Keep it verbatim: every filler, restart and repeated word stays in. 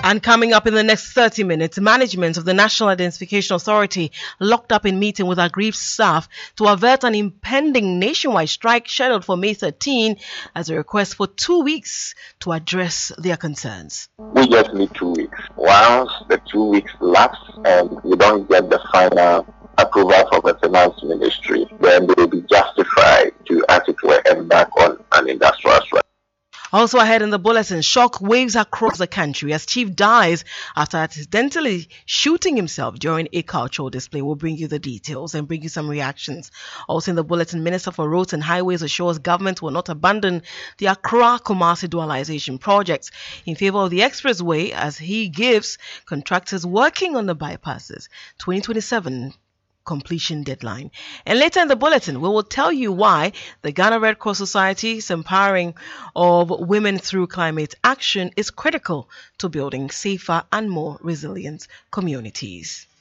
And coming up in the next thirty minutes, management of the National Identification Authority locked up in meeting with aggrieved staff to avert an impending nationwide strike scheduled for May thirteenth as a request for two weeks to address their concerns. We just need two weeks. Once the two weeks lapse and we don't get the final approval from the Finance Ministry, then they will be justified to article embark on an industrial strike. Also ahead in the bulletin, shock waves across the country as chief dies after accidentally shooting himself during a cultural display. We'll bring you the details and bring you some reactions. Also in the bulletin, Minister for Roads and Highways assures government will not abandon the Accra-Kumasi dualization project in favor of the expressway as he gives contractors working on the bypasses twenty twenty-seven completion deadline. And later in the bulletin, we will tell you why the Ghana Red Cross Society's empowering of women through climate action is critical to building safer and more resilient communities.